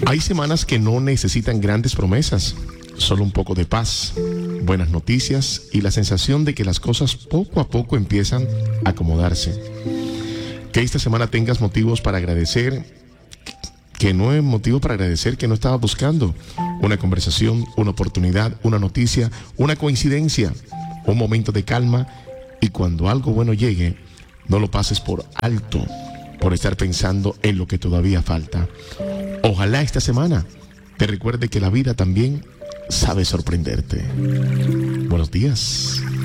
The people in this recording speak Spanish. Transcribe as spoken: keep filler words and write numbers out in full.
Hay semanas que no necesitan grandes promesas, solo un poco de paz, buenas noticias y la sensación de que las cosas poco a poco empiezan a acomodarse. Que esta semana tengas motivos para agradecer, que no es motivo para agradecer que no estabas buscando una conversación, una oportunidad, una noticia, una coincidencia, un momento de calma, y cuando algo bueno llegue, no lo pases por alto por estar pensando en lo que todavía falta. Ojalá esta semana te recuerde que la vida también sabe sorprenderte. Buenos días.